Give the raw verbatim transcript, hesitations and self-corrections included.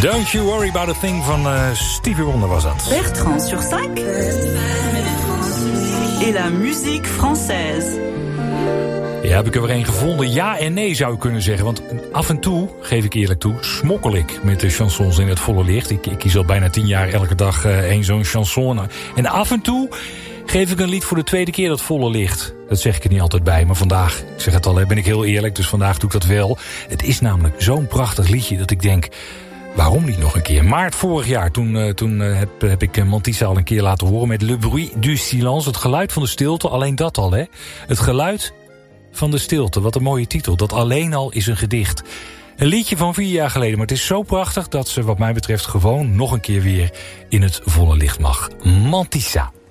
Don't You Worry About A Thing van uh, Stevie Wonder was dat. Bertrand sur cinq. Et la musique française. Ja, heb ik er weer een gevonden. Ja en nee zou ik kunnen zeggen. Want af en toe, geef ik eerlijk toe, smokkel ik met de chansons in het volle licht. Ik, ik kies al bijna tien jaar elke dag uh, één zo'n chanson. En af en toe geef ik een lied voor de tweede keer dat volle licht. Dat zeg ik er niet altijd bij, maar vandaag, ik zeg het al, ben ik heel eerlijk, dus vandaag doe ik dat wel. Het is namelijk zo'n prachtig liedje dat ik denk, waarom niet nog een keer? Maart vorig jaar, toen, uh, toen uh, heb, heb ik Mantissa al een keer laten horen met Le Bruit du Silence. Het geluid van de stilte, alleen dat al, hè. Het geluid van de stilte, wat een mooie titel. Dat alleen al is een gedicht. Een liedje van vier jaar geleden, maar het is zo prachtig dat ze wat mij betreft gewoon nog een keer weer in het volle licht mag. Mantissa.